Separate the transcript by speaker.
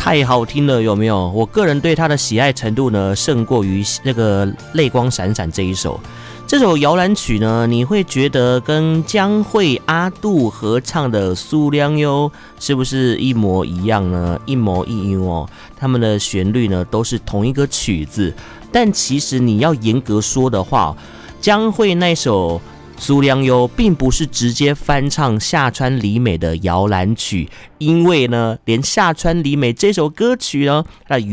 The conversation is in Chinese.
Speaker 1: 太好听了，有没有？我个人对它的喜爱程度呢，胜过于那个泪光闪闪这一首。这首摇篮曲呢，你会觉得跟江蕙、阿杜合唱的《苏亮哟》是不是一模一样呢？一模一样哦，他们的旋律呢都是同一个曲子，但其实你要严格说的话，江蕙那首苏亮哟并不是直接翻唱夏川里美的摇篮曲，因为呢，连夏川里美这首歌曲呢，它的